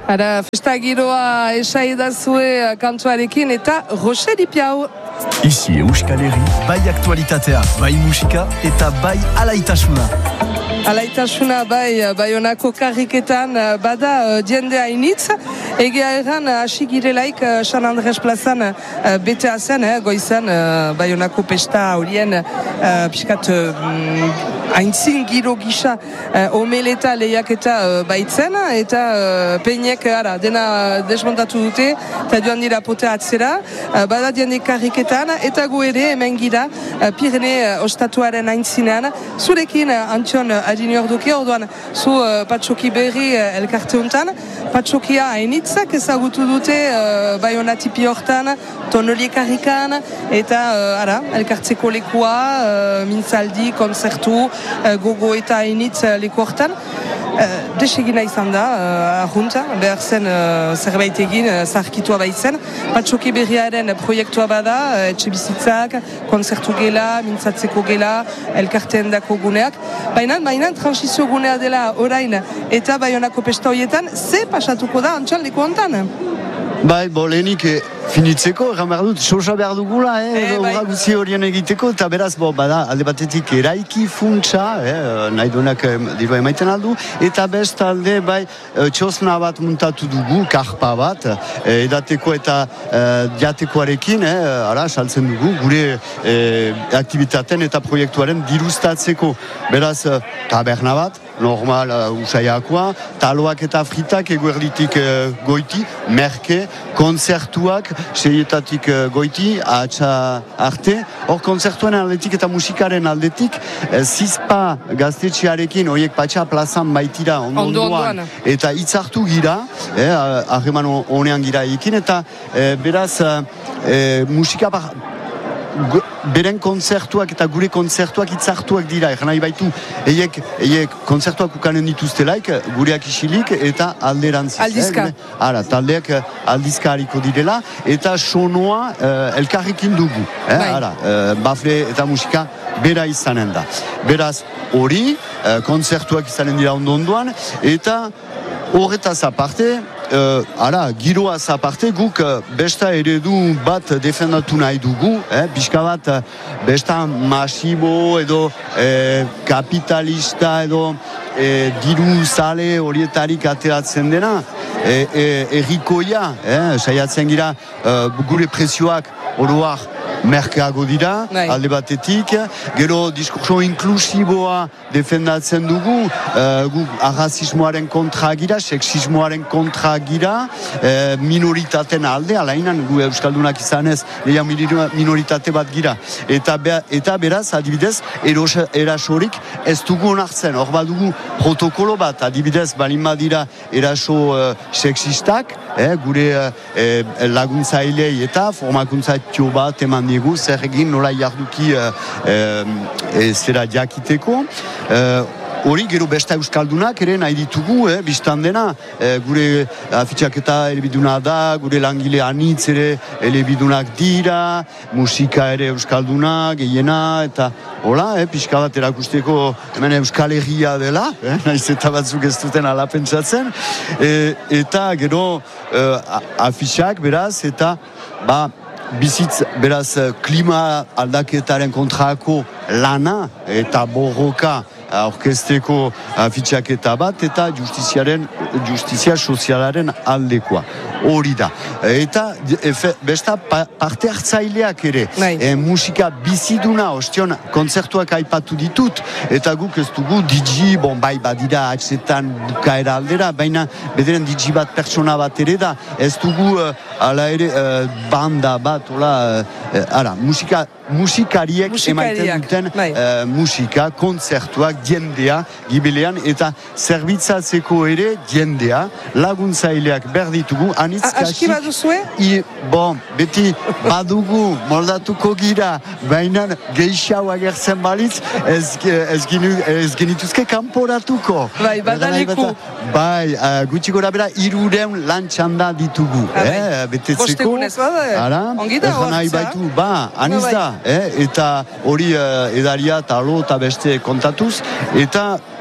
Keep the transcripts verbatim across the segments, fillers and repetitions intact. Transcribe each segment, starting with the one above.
Ara, festa giroa esaidazue kantuarekin eta Roche Lipiau. Ici Euskal Herri, bai aktualitatea, bai musika eta bai alaitasuna. Alaitasuna bai, Baionako karriketan bada jende hainitz. Egia erran, hasi girelaik San Andres plazan betea zen, eh, goizan Baionako pesta horien piskat haintzin giro gisa omeleta lehiaketa baitzen, eta peinek ara, dena desmontatu dute, eta joan dira potea atzera, bada jende karriketan, eta gu ere hemen gira Pirene ostatuaren haintzinean, zurekin Antxon adini orduki, orduan zu uh, Patxoki berri uh, elkarte hontan, Patxokia hainitzak ezagutu dute uh, Baionatipi hortan, Tonoli karrikan, eta uh, ara, elkartzeko lekua, uh, mintzaldi, konzertu, uh, gogo eta hainitz uh, leku hortan. Uh, desegina izan da, uh, ahunta, behar zen uh, zerbait egin, uh, zarkitua baitzen. Patxoki berriaren proiektua bada, uh, etxe bizitzak, konzertu gela, mintzatzeko gela, elkarteen dako guneak. Baina, baina, transizio gunea dela orain eta Baionako pesta horietan, ze pasatuko da Antxon leku hontan? Bai, bo, lehenik eh, finitzeko, egan behar dut, sosa behar dugula, eh, eh bai. guzi horien egiteko, eta beraz, bo, bada, alde batetik eraiki funtsa, eh, nahi duenak eh, dirua emaiten aldu, eta best alde, bai, eh, txosna bat muntatu dugu, karpa bat, eh, edateko eta eh, jatekoarekin, eh, ara, saltzen dugu, gure eh, aktivitaten eta proiektuaren diruztatzeko, beraz, eh, taberna bat, normal uh, usaiakoa, taloak eta fritak eguerditik uh, goiti, merke, konzertuak, seietatik uh, goiti, atxa arte, hor konzertuaren aldetik eta musikaren aldetik, uh, zizpa gaztetxearekin, horiek patxa plazan baitira, ondoan, eta hitzartu gira, harreman eh, honean gira ekin, eta eh, beraz, uh, eh, musika par... beren konzertuak eta gure konzertuak hitzartuak dira, egan nahi baitu, eiek, eiek konzertuak ukanen dituztelaik, gureak isilik eta alderantziz. Aldizka. Eh? Ara, taldeak aldizka hariko direla, eta sonoa eh, elkarrekin dugu. Eh? Ara, eh, bafle eta musika bera izanen da. Beraz, hori, eh, konzertuak izanen dira ondo-ondoan, eta horretaz aparte, Uh, ara, giroaz aparte, guk uh, besta eredu bat defendatu nahi dugu, eh? Bizka bat uh, besta masibo edo eh, kapitalista edo eh, diru zale horietarik ateratzen dena, eh, eh, errikoia, eh? Saiatzen gira uh, gure prezioak oroar merkeago dira, Nai. alde batetik, gero diskurso inklusiboa defendatzen dugu, uh, gu arrazismoaren kontra gira, seksismoaren kontra gira, uh, minoritaten alde, alainan gu euskaldunak izanez, leia minoritate bat gira. Eta, be, eta beraz, adibidez, eros, erasorik ez dugu onartzen, hor bat dugu protokolo bat, adibidez, balin badira eraso uh, seksistak, eh, gure uh, laguntzailei eta formakuntzatio bat eman digu, zer egin nola jarduki uh, uh, zera jakiteko. Hori, uh, gero besta euskaldunak ere nahi ditugu, eh, biztan dena, eh, gure afitxaketa elebiduna da, gure langile anitz ere elebidunak dira, musika ere euskalduna, gehiena, eta hola, eh, pixka bat erakusteko hemen Euskal Herria dela, eh, nahiz eta batzuk ez duten ala pentsatzen, e, eta gero uh, afitxak beraz, eta ba, bizitz, beraz, klima aldaketaren kontrako lana eta borroka orkesteko afitxaketa bat eta justiziaren, justizia sozialaren aldekoa. Hori da. Eta efe, besta pa, parte hartzaileak ere. E, musika biziduna, ostion, konzertuak aipatu ditut, eta guk ez dugu digi, bon, bai badira atxetan bukaera aldera, baina bederen digi bat pertsona bat ere da, ez dugu uh, ala ere uh, banda bat, ola, uh, ara, musika musikariek emaiten duten uh, musika, konzertuak, diendea, gibilean, eta zerbitzatzeko ere diendea, laguntzaileak berditugu, anitz kasik. Aski baduzue? Bon, beti badugu, moldatuko gira, baina geixau agertzen balitz, ez, ez, ginu, ez genituzke kanporatuko. Bai, badaleku. Bai, uh, gutxi gora bera, irureun lantxanda ditugu. Eh, betetzeko. Bostegunez, bada? Ongita hortza? Ba, aniz da. Eh, eta hori uh, edaria eta alo eta beste kontatuz, eta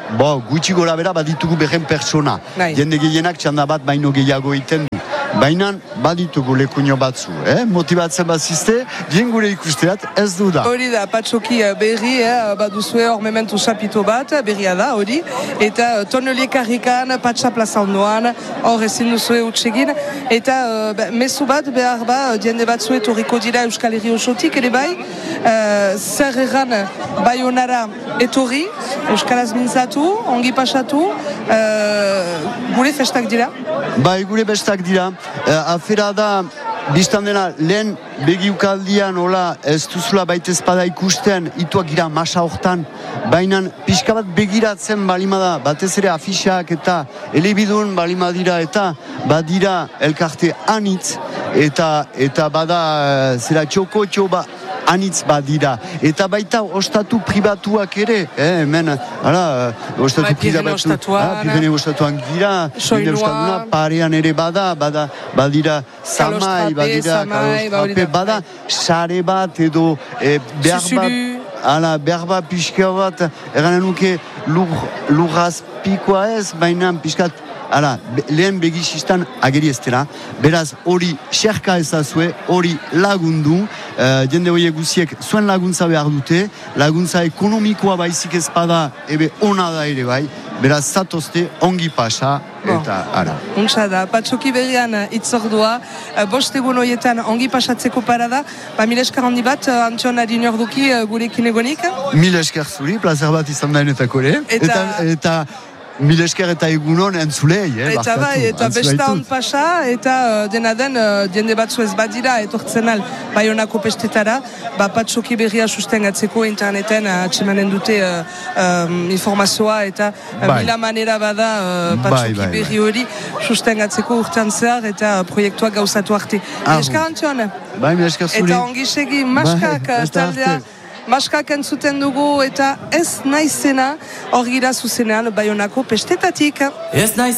bo, gutxi gora bera baditugu behen persona. Nahi. Jende gehienak txanda bat baino gehiago iten du. Baina baditugu lekuño batzu, eh? Motibatzen bat ziste, dien gure ikusteat ez du da. Hori da, patxoki berri, eh, baduzue hor mementu sapito bat, berria da, hori, eta tonelie karrikan, patxa plaza ondoan, hor ezin duzue utxegin, eta uh, mezu bat, behar ba, diende batzue torriko dira Euskal Herri osotik, ere bai, uh, zer erran Baionara etorri, Euskaraz mintzatu, ongi pasatu, uh, gure festak dira? Bai, gure bestak dira. Uh, afera da, biztan dena, lehen begiukaldian, hola, ez duzula baita espada ikusten, ituak gira masa hortan, baina pixka bat begiratzen balimada, batez ere afixak eta elebidun balimadira eta badira elkarte anitz, eta, eta bada, zera txoko txoba, anitz badira, eta baita ostatu pribatuak ere, eh, hemen, ara, ostatu bai, pribatuak, ah, Pirene ostatuan gira, Soinua, parean ere bada, bada, badira Samai, badira Kalostrape, bada sare bat edo e, behar bat, ala, behar bat pixka bat, eranen nuke lur, lurrazpikoa ez, baina pixkat, ala, lehen begisistan ageri ez dela, beraz hori xerka ezazue, hori lagundu, uh, jende horiek guziek zuen laguntza behar dute, laguntza ekonomikoa baizik ez bada, ebe ona da ere bai, beraz zatozte ongi pasa, eta ara. Untsa da, patxoki berrian itzordua, bost egun horietan ongi pasatzeko parada, ba mil esker handi bat, Antion adin orduki gurekin egonik? Mil esker zuri, plazer bat izan da enetako ere, eta, eta, eta mil esker eta egunon entzulei, eh? Eta bai, eta besta hon pasa, eta uh, dena den, uh, diende batzu ez badira, etortzen al, Baionako pestetara, ba patxoki berria sustengatzeko interneten uh, atxemanen dute uh, um, informazioa, eta uh, bai. Mila manera bada uh, patxoki bai, bai, berri hori sustengatzeko urtean zehar, eta uh, proiektuak gauzatu arte. Mil esker Antion? Bai, mil esker zuri. Eta ongi segi, maskak bai, taldea. Maskak entzuten dugu eta ez naizena hor gira zuzenean Baionako pestetatik. Ez naiz